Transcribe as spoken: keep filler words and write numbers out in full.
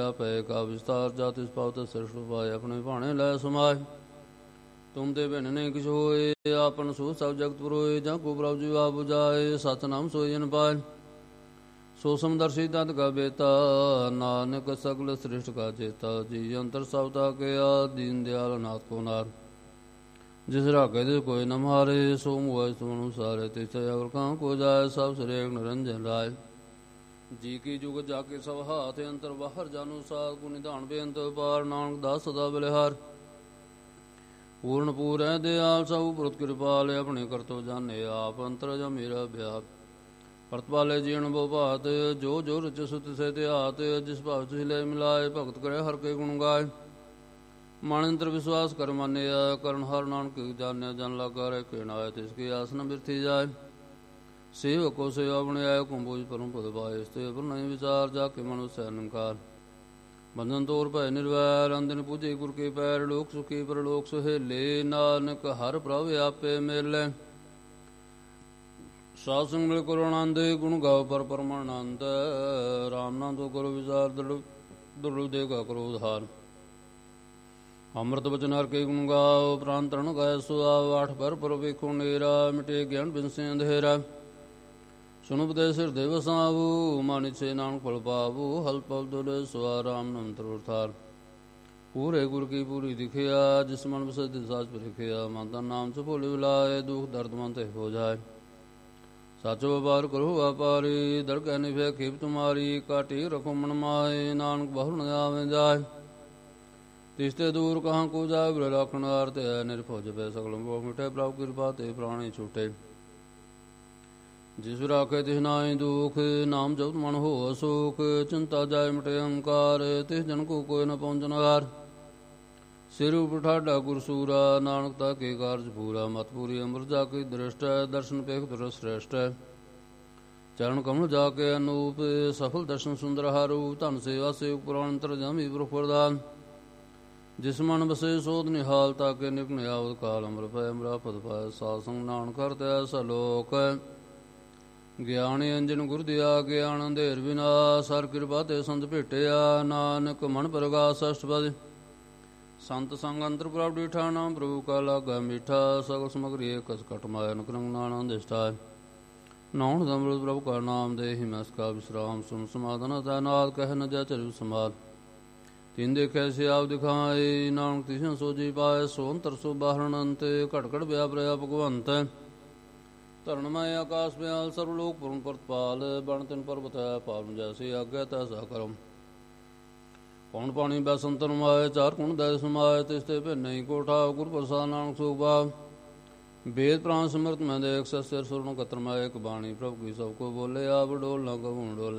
ਪਏ ਕਾ ਵਿਸਤਾਰ ਜਾ ਤਿਸ ਪਾਵਤ ਸ੍ਰਿਸ਼ਟ ਪਾਏ ਆਪਣੇ ਭਾਣੇ ਲੈ ਸਮਾਏ ਤੁਮ ਤੇ ਭਿੰਨ ਨਹੀਂ ਕਿਛ ਹੋਏ ਆਪਨ ਸੂ ਸਭ ਜਗਤ ਪੁਰੋਏ ਜਾਂ ਕੋ ਪ੍ਰਭ ਜੀਵਾ ਬੁਝਾਏ ਸਤਨਾਮ ਸੋਈ ਜਨ ਪਾਏ ਸੋ ਸਮਦਰਸ਼ੀ ਦੰਦ ਕਾ ਬੇਤਾ ਨਾਨਕ ਸਗਲ ਸ੍ਰਿਸ਼ਟ ਕਾ ਚੇਤਾ ਜੀ ਅੰਤਰ ਸਭ ਤਾ ਕਿਆ ਦੀਨ ਦਿਆਲ ਨਾਥ ਕੋ ਨਾਰ ਜਿਸ ਰਾਗੇ ਦੇ ਕੋਈ ਨ ਮਾਰੇ ਸੋ ਮੁਆਇ ਸੁਣੂ ਸਾਰੇ ਤਿਸ ਅਗਰ ਕਾਂ ਕੋ ਜਾਏ ਸਭ ਸਰੇਕ ਨਿਰੰਜਨ ਰਾਏ ਜੀ ਕੀ ਜੁਗ ਜਾ ਕੇ ਸਭ ਹਾਥ ਅੰਤਰ ਬਾਹਰ ਜਾਨੂ ਸਾਧ ਕੋ ਨਿਧਾਨ ਬੇਅੰਤ ਪਾਰ ਨਾਨਕ ਦਾਸ ਸਦਾ ਬਲਿਹਾਰ ਪੂਰਨ ਪੂਰੈ ਦਿਆਲ ਸਭ ਪੁਰਤ ਕਿਰਪਾਲ ਆਪਣੇ ਕਰਤੋ ਜਾਣੇ ਆਪ ਅੰਤਰ ਜਾ ਮੇਰਾ ਵਿਆਪ ਪਰਤਪਾਲੇ ਜੀਣ ਬੋ ਭਾਤ ਜੋ ਜੋ ਰਚ ਸੁਤ ਸੇ ਧਿਆਤ ਜਿਸ ਭਾਵ ਤੁਝ ਲੈ ਮਿਲਾਏ ਭਗਤ ਕਰੇ ਹਰ ਕੇ ਗੁਣ ਗਾਏ ਮਨ ਅੰਤਰ ਵਿਸ਼ਵਾਸ ਕਰ ਮਾਨਿਆ ਕਰਨ ਹਰ ਨਾਨਕ ਜਾਣਿਆ ਜਨ ਲਾਗਾ ਰਹਿ ਕੇ ਨਾਇ ਤਿਸ ਕੀ ਆਸ ਨ ਬਿਰਥੀ ਜਾਏ ਸੇਵ ਕੋ ਸੇਵਾ ਬਣਾਇਆ ਕੁੰਭੋਜ ਪਰਮ ਪਦ ਪਾਏ ਤੇ ਪਰ ਨਹੀਂ ਵਿਚਾਰ ਜਾ ਕੇ ਮਨੁ ਸੈ ਨਿੰਕਾਰ ਬੰਧਨ ਤੋਰ ਭੈ ਨਿਰਵੈਰ ਅੰਦਨ ਪੂਜੇ ਗੁਰ ਕੇ ਪੈਰ ਲੋਕ ਸੁਖੀ ਪਰਲੋਕ ਸੁਹੇਲੇ ਨਾਨਕ ਹਰ ਪ੍ਰਭ ਆਪੇ ਮੇਲੇ ਸਾਧ ਸੰਗ ਮਿਲ ਕਰੋ ਆਨੰਦ ਗੁਣ ਗਾਓ ਪਰ ਪਰਮਾਨੰਦ ਰਾਮ ਨਾਮ ਤੋਂ ਕਰੋ ਵਿਚਾਰ ਦ੍ਰਿੜ ਦ੍ਰਿੜ ਦੇਗਾ ਕਰੋ ਉਧਾਰ ਅੰਮ੍ਰਿਤ ਬਚਨ ਹਰ ਕੇ ਗੁਣ ਗਾਓ ਪ੍ਰਾਨ ਤਰਨ ਗਾਇ ਸੁਆਵ ਆਠ ਪਰ ਪਰ ਵੇਖੋ ਨੇਰਾ ਮਿਟੇ ਗਿਆਨ ਬਿਨਸੇ ਅੰਧੇਰਾ ਸੁਨੁ ਬਦੇ ਸਿਰ ਦੇਵ ਸਾਵੂ ਮਾਨਿ ਸੇ ਨਾਨਕ ਫਲ ਪਾਵੂ ਹਲ ਪਲ ਦੁਲੇ ਸੁਆ ਰਾਮ ਨਾਮ ਤਰੁਰਥਾਰ ਪੂਰੇ ਗੁਰ ਕੀ ਪੂਰੀ ਦਿਖਿਆ ਜਿਸ ਮਨ ਬਸੈ ਸਾਜ ਪਰ ਲਿਖਿਆ ਮਨ ਦਾ ਨਾਮ ਚ ਭੋਲੇ ਬੁਲਾਏ ਦੁਖ ਦਰਦ ਮਨ ਤੇ ਹੋ ਜਾਏ ਸਾਚੋ ਵਪਾਰ ਕਰੋ ਵਾਪਾਰੀ ਦਰ ਕਹਿ ਨਿਭੈ ਖੇਪ ਤੁਮਾਰੀ ਕਾਟੀ ਰਖੋ ਮਨ ਮਾਏ ਨਾਨਕ ਬਹੁ ਨ ਆਵੇ ਜਾਏ ਤਿਸ ਤੇ ਦੂਰ ਕਹਾਂ ਕੋ ਜਾਏ ਬੁਰੇ ਲਖਣ ਆਰਤ ਹੈ ਨਿਰਭਉ ਜਪੈ ਸਗਲ ਮੋਹ ਮਿਟੇ ਪ੍ਰਭ ਕਿਰਪਾ ਤੇ ਪ੍ਰਾਣੇ ਛੁਟੇ ਜਿਸ ਰਾਖੇ ਤਿਸ ਨਾਹੀ ਦੁਖ ਨਾਮ ਜਪਤ ਮਨ ਹੋ ਸੁਖ ਚਿੰਤਾ ਜਾਏ ਮਿਟੇ ਅਹੰਕਾਰ ਤਿਸ ਜਨ ਕੋ ਕੋਈ ਨ ਪਹੁੰਚਨਹਾਰ ਸਿਰ ਉਪਰ ਠਾਡਾ ਗੁਰਸੂਰਾ ਨਾਨਕ ਤਾ ਕੇ ਕਾਰਜ ਪੂਰਾ ਮਤ ਪੂਰੀ ਅੰਮ੍ਰਿਤ ਜਾ ਕੇ ਦ੍ਰਿਸ਼ਟ ਹੈ ਦਰਸ਼ਨ ਪੇਖ ਦਰ ਸ੍ਰੇਸ਼ਟ ਹੈ ਚਰਨ ਕਮਲ ਜਾ ਕੇ ਅਨੂਪ ਸਫਲ ਦਰਸ਼ਨ ਸੁੰਦਰ ਹਾਰੂ ਧਨ ਸੇਵਾ ਸੇਵ ਪੁਰਾਣ ਅੰਤਰ ਜਾਮੀ ਪੁਰਖ ਪ੍ਰਦਾਨ ਜਿਸ ਮਨ ਬਸੇ ਸੋਧ ਨਿਹਾਲ ਤਾ ਕੇ ਨਿਪਨ ਆਵਤ ਕਾਲ ਅੰਮ੍ਰਿਤ ਪੈ ਅੰਮ੍ਰਿਤ ਪਦ ਪਾਇ ਸਾਧ ਸੰਗ ਨਾਨਕ ਕਰਤਿ ਸਲੋਕ ਗਿਆਨ ਅੰਜਨ ਗੁਰ ਦਿਆ ਗਿਆਨ ਅੰਧੇਰ ਵਿਨਾਸ਼ ਹਰ ਕਿਰਪਾ ਤੇ ਸੰਤ ਭੇਟਿਆ ਨਾਨਕ ਮਨ ਪ੍ਰਗਾਸ ਅਸ਼ਟਪਦ ਸੰਤ ਸੰਗ ਅੰਤਰ ਪ੍ਰਭ ਡੀਠਾ ਨਾਮ ਪ੍ਰਭੂ ਕਾ ਲਾਗਾ ਮੀਠਾ ਸਗਲ ਸਮਗਰੀ ਏਕਸ ਕਟ ਮਾਇਆ ਨਕਰੰਗ ਨਾਨੰਦ ਇਸ਼ਟਾਇ ਨਾਉਣ ਦਮਰਤ ਪ੍ਰਭ ਕਾ ਨਾਮ ਦੇਹਿ ਮਸ ਕਾ ਵਿਸਰਾਮ ਸੁਨ ਸਮਾਧਨ ਤਾ ਨਾਦ ਕਹਿ ਨ ਜਾ ਚਰਿ ਸਮਾਦ ਤਿਨ ਦੇਖੈ ਸਿਆਵ ਦਿਖਾਏ ਨਾਨਕ ਤਿਸਨ ਸੋਜੀ ਪਾਏ ਸੋ ਅੰਤਰ ਸੋ ਬਾਹਰਣ ਅੰਤੇ ਘਟ ਘਟ ਵਿਆਪ ਰਿਆ ਭਗਵੰਤ ਧਰਨ ਮੈਂ ਆਕਾਸ ਬਿਆਲ ਸਰਵ ਲੋਕ ਪੁਰਨ ਪ੍ਰਤਪਾਲ ਬਣ ਤਿਨ ਪਰਬਤ ਹੈ ਪਾਵਨ ਜੈਸੇ ਆਗਿਆ ਤੈਸਾ ਕਰਮ ਕੌਣ ਪਾਣੀ ਬੈਸੰਤਨ ਮਾਏ ਚਾਰ ਕੁਣ ਦੈ ਸਮਾਏ ਤਿਸ ਤੇ ਭਿੰਨ ਨਹੀਂ ਕੋਠਾ ਗੁਰ ਪ੍ਰਸਾਦ ਨਾਨਕ ਸੋਭਾ ਵੇਦ ਪ੍ਰਾਨ ਸਮਰਤ ਮੈਂ ਦੇਖ ਸਿਰ ਸੁਰਨ ਕਤਰ ਮੈਂ ਇੱਕ ਬਾਣੀ ਪ੍ਰਭ ਕੀ ਸਭ ਕੋ ਬੋਲੇ ਆਪ ਡੋਲ ਨਾ ਕਬੂੰ ਡੋਲੇ।